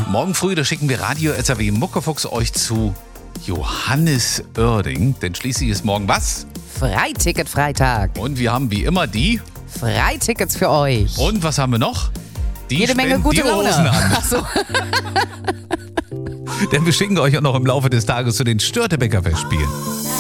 Morgen früh, da schicken wir Radio SAW Muckefuchs euch zu Johannes Oerding. Denn schließlich ist morgen was? Freiticket-Freitag. Und wir haben wie immer die. Freitickets für euch. Und was haben wir noch? Die Jede Menge gute Laune. An. Ach so. Denn wir schicken euch auch noch im Laufe des Tages zu den Störtebeker Festspielen.